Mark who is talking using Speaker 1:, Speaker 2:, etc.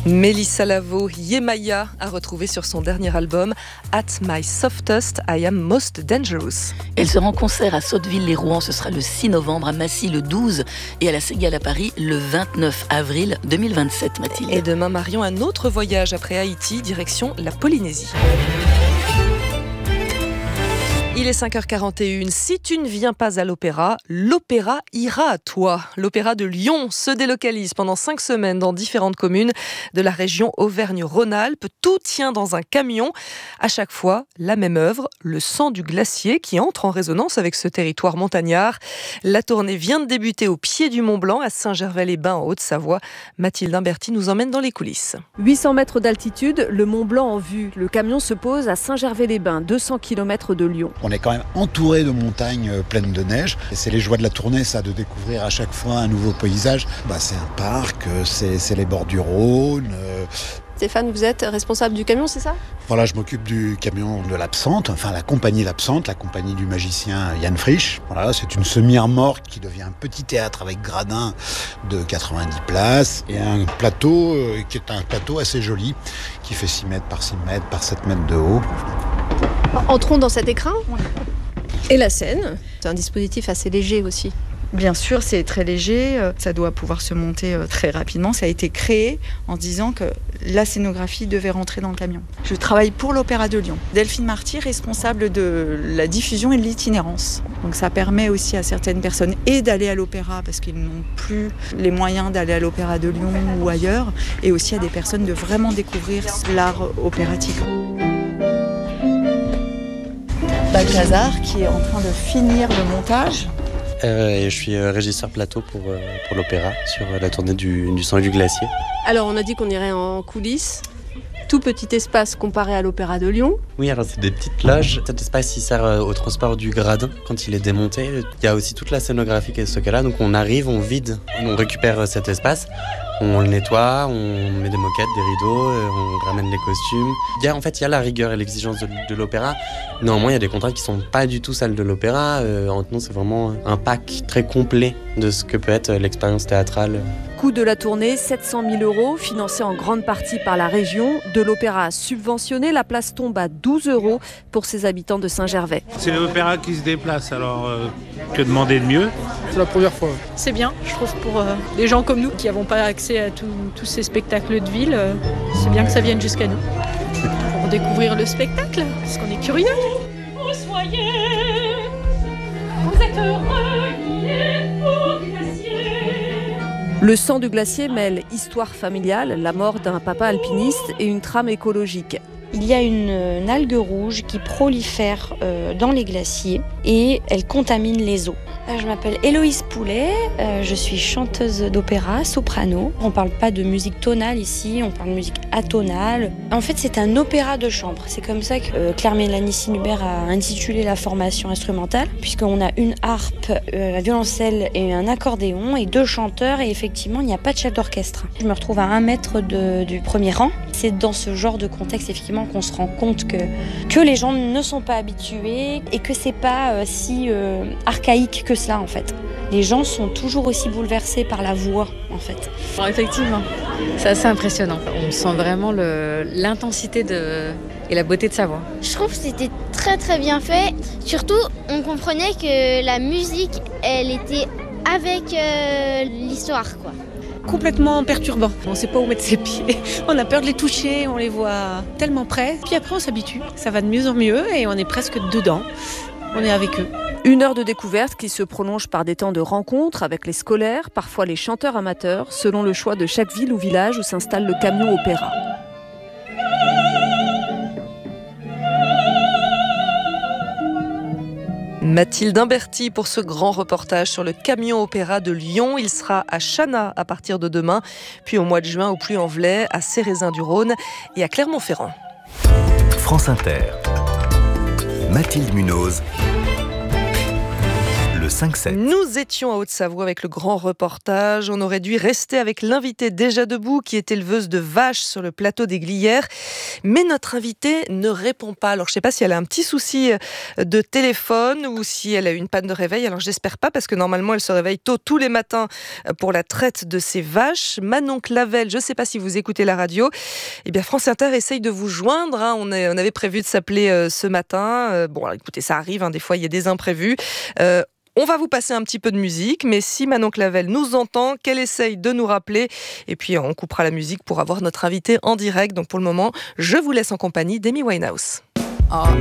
Speaker 1: Mélissa Lavo, Yemaya, a retrouvé sur son dernier album At My Softest, I Am Most Dangerous.
Speaker 2: Elle sera en concert à Sotteville-les-Rouen, ce sera le 6 novembre, à Massy le 12 et à la Cigale à Paris le 29 avril 2027, Mathilde.
Speaker 1: Et demain, Marion, un autre voyage après Haïti, direction la Polynésie. Il est 5h41. Si tu ne viens pas à l'opéra ira à toi. L'opéra de Lyon se délocalise pendant 5 semaines dans différentes communes de la région Auvergne-Rhône-Alpes. Tout tient dans un camion. À chaque fois, la même œuvre, Le sang du glacier, qui entre en résonance avec ce territoire montagnard. La tournée vient de débuter au pied du Mont-Blanc, à Saint-Gervais-les-Bains, en Haute-Savoie. Mathilde Imberti nous emmène dans les coulisses.
Speaker 3: 800 mètres d'altitude, le Mont-Blanc en vue. Le camion se pose à Saint-Gervais-les-Bains, 200 km de Lyon.
Speaker 4: On est quand même entouré de montagnes pleines de neige. Et c'est les joies de la tournée, ça, de découvrir à chaque fois un nouveau paysage. C'est un parc, c'est les bords du Rhône.
Speaker 5: Stéphane, vous êtes responsable du camion, c'est ça ?
Speaker 4: Voilà, je m'occupe du camion de l'Absente, enfin la compagnie L'Absente, la compagnie du magicien Yann Frisch. Voilà, c'est une semi-remorque qui devient un petit théâtre avec gradin de 90 places et un plateau qui est un plateau assez joli, qui fait 6 mètres par 6 mètres par 7 mètres de haut.
Speaker 5: Entrons dans cet écrin. Et la scène, c'est un dispositif assez léger aussi.
Speaker 6: Bien sûr, c'est très léger, ça doit pouvoir se monter très rapidement. Ça a été créé en disant que la scénographie devait rentrer dans le camion. Je travaille pour l'Opéra de Lyon. Delphine Marty, responsable de la diffusion et de l'itinérance. Donc ça permet aussi à certaines personnes d'aller à l'opéra parce qu'ils n'ont plus les moyens d'aller à l'Opéra de Lyon ou ailleurs, et aussi à des personnes de vraiment découvrir l'art opératique. Balthazar qui est en train de finir le montage.
Speaker 7: Je suis régisseur plateau pour l'opéra sur la tournée du sang et du glacier.
Speaker 5: Alors on a dit qu'on irait en coulisses. Tout petit espace comparé à l'Opéra de Lyon.
Speaker 7: Oui, alors c'est des petites loges. Cet espace il sert au transport du gradin quand il est démonté. Il y a aussi toute la scénographie qui est stockée là. Donc on arrive, on vide, on récupère cet espace. On le nettoie, on met des moquettes, des rideaux, on ramène les costumes. Il y a la rigueur et l'exigence de l'opéra. Néanmoins, il y a des contraintes qui ne sont pas du tout celles de l'opéra. Non, c'est vraiment un pack très complet de ce que peut être l'expérience théâtrale.
Speaker 3: Coût de la tournée, 700 000 €, financé en grande partie par la région. De l'opéra subventionné, la place tombe à 12 € pour ses habitants de Saint-Gervais.
Speaker 8: C'est l'opéra qui se déplace, alors que demander de mieux ?
Speaker 9: C'est la première fois.
Speaker 10: C'est bien, je trouve, pour des gens comme nous qui n'avons pas accès à tous ces spectacles de ville. C'est bien que ça vienne jusqu'à nous. Pour découvrir le spectacle, parce qu'on est curieux.
Speaker 11: Vous soyez, vous êtes heureux, il est au glacier.
Speaker 3: Le sang du glacier mêle histoire familiale, la mort d'un papa alpiniste et une trame écologique.
Speaker 12: Il y a une algue rouge qui prolifère dans les glaciers et elle contamine les eaux. Je m'appelle Héloïse Poulet, je suis chanteuse d'opéra, soprano. On ne parle pas de musique tonale ici, on parle de musique atonale. En fait, c'est un opéra de chambre. C'est comme ça que Claire-Mélanie Sinubert a intitulé la formation instrumentale, puisqu'on a une harpe, un violoncelle et un accordéon et 2 chanteurs, et effectivement, il n'y a pas de chef d'orchestre. Je me retrouve à 1 mètre du premier rang. C'est dans ce genre de contexte, effectivement, qu'on se rend compte que les gens ne sont pas habitués et que c'est pas si archaïque que cela en fait. Les gens sont toujours aussi bouleversés par la voix en fait.
Speaker 13: Alors, effectivement, c'est assez impressionnant. On sent vraiment l'intensité et la beauté de sa voix.
Speaker 14: Je trouve que c'était très très bien fait. Surtout, on comprenait que la musique, elle était avec l'histoire quoi.
Speaker 10: Complètement perturbant. On ne sait pas où mettre ses pieds. On a peur de les toucher, on les voit tellement près. Puis après, on s'habitue. Ça va de mieux en mieux et on est presque dedans. On est avec eux.
Speaker 3: 1 heure de découverte qui se prolonge par des temps de rencontres avec les scolaires, parfois les chanteurs amateurs, selon le choix de chaque ville ou village où s'installe le camion opéra.
Speaker 1: Mathilde Imberti pour ce grand reportage sur le camion opéra de Lyon. Il sera à Chana à partir de demain, puis au mois de juin au Puy-en-Velay, à Cérézin-du-Rhône et à Clermont-Ferrand.
Speaker 15: France Inter. Mathilde Munoz. Le
Speaker 9: 5-7.
Speaker 1: Nous étions à Haute-Savoie avec le grand reportage. On aurait dû rester avec l'invitée déjà debout qui est éleveuse de vaches sur le plateau des Glières. Mais notre invitée ne répond pas. Alors je ne sais pas si elle a un petit souci de téléphone ou si elle a eu une panne de réveil. Alors j'espère pas parce que normalement elle se réveille tôt tous les matins pour la traite de ses vaches. Manon Clavel, je ne sais pas si vous écoutez la radio. Eh bien France Inter essaye de vous joindre. On avait prévu de s'appeler ce matin. Bon alors, écoutez, ça arrive, des fois il y a des imprévus. On va vous passer un petit peu de musique, mais si Manon Clavel nous entend, qu'elle essaye de nous rappeler, et puis on coupera la musique pour avoir notre invité en direct. Donc pour le moment, je vous laisse en compagnie d'Amy Winehouse.
Speaker 15: All